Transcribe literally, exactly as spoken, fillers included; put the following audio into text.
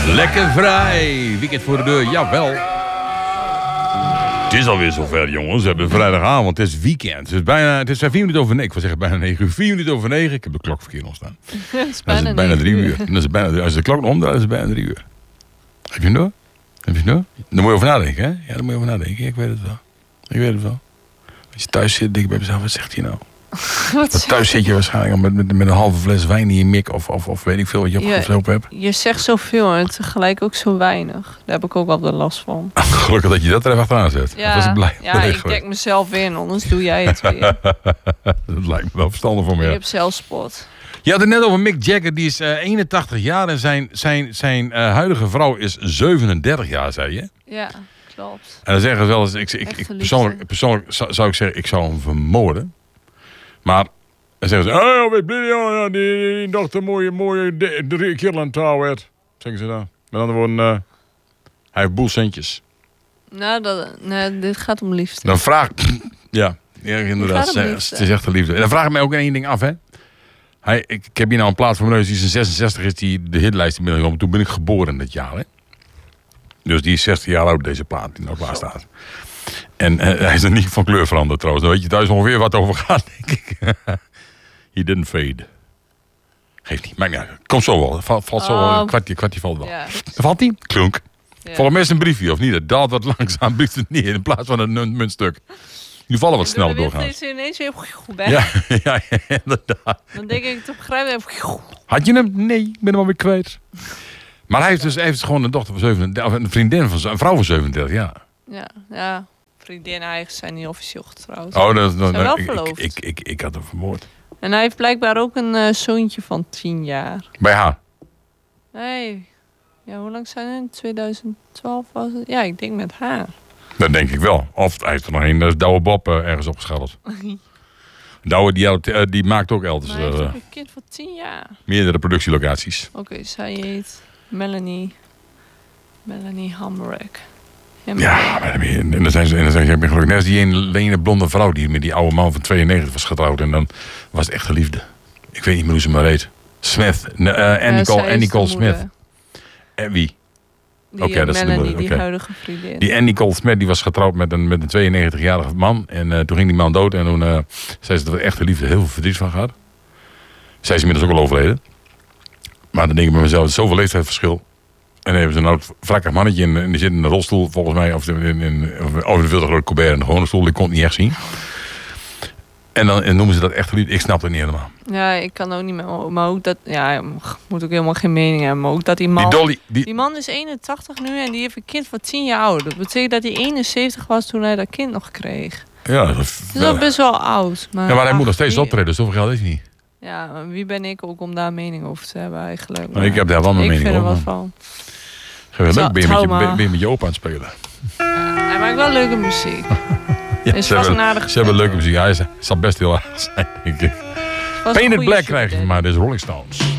Lekker vrij. Weekend voor de deur, jawel. Het is alweer zover, jongens. We hebben vrijdagavond, het is weekend. Het is bijna, het is vier minuten over negen. Ik wil zeggen bijna negen uur. Vier minuten over negen. Ik heb de klok verkeerd nog staan. Het is Dan is het bijna drie uur. Dan is het bijna, als je de klok omdraait, is het bijna drie uur. Heb je hem door? Heb je hem door? Daar moet je over nadenken, hè? Ja, daar moet je over nadenken. Ik weet het wel. Ik weet het wel. Als je thuis zit, denk ik bij mezelf, wat zegt hij nou? Wat thuis zit je waarschijnlijk met, met, met een halve fles wijn in je mik. Of, of, of weet ik veel wat je opgeslopen hebt. Je zegt zoveel en tegelijk ook zo weinig. Daar heb ik ook wel de last van. Gelukkig dat je dat er even achteraan zet. Ja, was ik blij, ja blij ik dek mezelf in, anders doe jij het weer. Dat lijkt me wel verstandig voor me. Ik Ja. heb zelfspot. Je had het net over Mick Jagger, die is uh, eenentachtig jaar en zijn, zijn, zijn uh, huidige vrouw is zevenendertig jaar, zei je? Ja, klopt. En dan zeggen ze wel eens, ik, ik, ik, persoonlijk, persoonlijk zou, zou ik zeggen, ik zou hem vermoorden. Maar dan zeggen ze, oh, wat ben je, ja, die, die dochter mooie, mooie drie keer aan het touw werd. Zeggen ze dan. Met andere woorden, uh, hij heeft boel centjes. Nou, dat, nee, dit gaat om liefde. Dan vraag ja, ja inderdaad, het is echt de liefde. En dan vraag ik mij ook één ding af, hè. Hij, ik, ik heb hier nou een plaats voor mijn neus, die is in zesenzestig, is die de hitlijst inmiddels gekomen. Toen ben ik geboren dit jaar, hè. Dus die is zestig jaar oud, deze plaat, die nou klaar staat. En uh, hij is er niet van kleur veranderd trouwens. Dan weet je thuis ongeveer wat over gaat, denk ik. He didn't fade. Geeft niet, maakt niet uit. Komt zo wel. Valt, valt zo wel. Oh. Een kwartje, kwartje valt wel. Ja. Valt die? Klunk. Ja. Volgens mij is het een briefje, of niet? Het daalt wat langzaam, brieft het neer in plaats van een muntstuk. Die vallen wat snel doorgaan. Dan is ineens weer goed bij. Ja, ja, inderdaad. Dan denk ik, toch begrijp ik. Had je hem? Nee, ik ben hem alweer kwijt. Maar hij heeft dus hij heeft gewoon een dochter van zevenendertig, of een vriendin van een vrouw van zevenendertig jaar. Ja, ja. Vriendin en eigen zijn niet officieel getrouwd. Oh, dat, dat, zijn wel ik, verloofd. ik, ik, ik, ik had hem vermoord. En hij heeft blijkbaar ook een uh, zoontje van tien jaar. Bij haar? Nee. Ja, hoe lang zijn we? tweeduizend twaalf was het? Ja, ik denk met haar. Dat denk ik wel. Of hij heeft er nog een, dat is Douwe Bob uh, ergens opgeschilderd. Douwe die, uh, die maakt ook elders Maar hij heeft uh, ook een kind van tien jaar. meerdere productielocaties. Oké, okay, zij heet Melanie. Melanie Hammerek. Ja, maar en dan zijn ze, en dan zijn ze, ik ben gelukkig net als die ene lene blonde vrouw die met die oude man van tweeënnegentig was getrouwd. En dan was het echt liefde. Ik weet niet meer hoe ze maar heet. Smith. Uh, en Nicole, ja, Nicole Smith. En wie? Oké, okay, dat is de moeder. Die okay. huidige vriendin. Die Ann Nicole Smith die was getrouwd met een, met een tweeënnegentigjarige man. En uh, toen ging die man dood. En toen uh, zei ze dat er echt de liefde heel veel verdriet van gaat. Zij is inmiddels ook al overleden. Maar dan denk ik bij mezelf, het is zoveel leeftijdsverschil. En dan hebben ze een oud wrakkig mannetje en, en die zit in een rolstoel volgens mij. Of in, in, over de veel te grote Colbert in de gewone stoel. Die kon het niet echt zien. En dan en noemen ze dat echt liefde. Ik snap het niet helemaal. Ja, ik kan ook niet meer. Maar ook dat, ja, ik moet ook helemaal geen mening hebben. Maar ook dat die man. Die, Dolly, die... die man is eenentachtig nu en die heeft een kind van tien jaar oud. Dat betekent dat hij eenenzeventig was toen hij dat kind nog kreeg. Ja, dat is wel best wel oud. Maar, ja, maar hij moet nog steeds optreden, dus zoveel geld is hij niet. Ja, wie ben ik ook om daar een mening over te hebben eigenlijk. Maar ik heb daar wel mijn ik mening over. Ik vind er wat van. Geweldig, ben je, met je, ben, ben je met je opa aan het spelen? Hij maakt wel leuke muziek. Ja, is ze vast hebben, een aardige ze hebben leuke muziek. Hij zal best heel aardig zijn, denk ik. Painted Black krijg je van mij, dit is Rolling Stones.